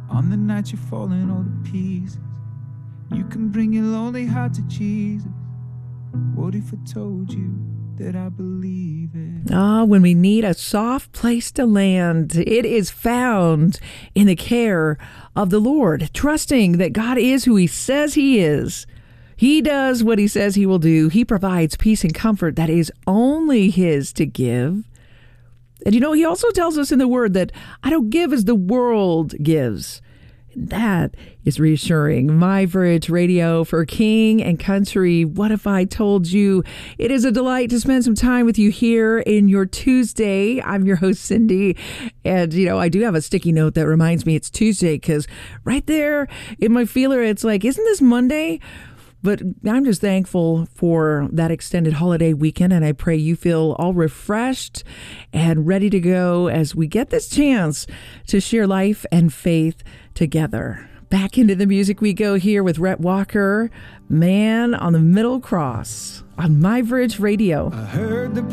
On the night you're falling all to pieces, you can bring your lonely heart to Jesus. What if I told you that I believe it? When we need a soft place to land, it is found in the care of the Lord, trusting that God is who He says He is. He does what He says He will do. He provides peace and comfort that is only His to give. And He also tells us in the Word that I don't give as the world gives. That is reassuring. MyVerge Radio for King and Country. What if I told you? It is a delight to spend some time with you here in your Tuesday. I'm your host, Cindy. And, I do have a sticky note that reminds me it's Tuesday, because right there in my feeler, it's like, isn't this Monday? But I'm just thankful for that extended holiday weekend, and I pray you feel all refreshed and ready to go as we get this chance to share life and faith together. Back into the music we go here with Rhett Walker, Man on the Middle Cross on MyVerge Radio. I heard the